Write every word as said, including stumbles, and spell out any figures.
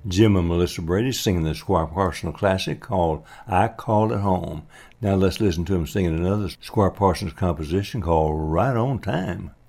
Jim and Melissa Brady singing the Squire Parsons classic called I Called It Home. Now let's listen to him singing another Squire Parsons composition called Right on Time.